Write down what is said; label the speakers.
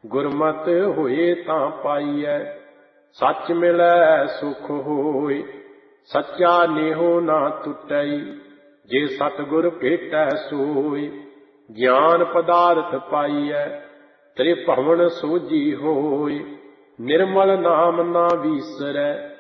Speaker 1: ਗੁਰਮਤਿ ਹੋਏ ਤਾਂ ਪਾਈਐ। ਸੱਚ ਮਿਲੈ ਸੁਖ ਹੋਇ, ਸੱਚਾ ਨੇਹੋ ਨਾ ਟੁੱਟਈ। ਜੇ ਸਤਿਗੁਰ ਭੇਟੈ ਸੋਇ, ਗਿਆਨ ਪਦਾਰਥ ਪਾਈਐ। ਤ੍ਰਿਭਵਨ ਸੋਝੀ ਹੋਇ, ਨਿਰਮਲ ਨਾਮ ਨਾ ਵੀਸਰੈ।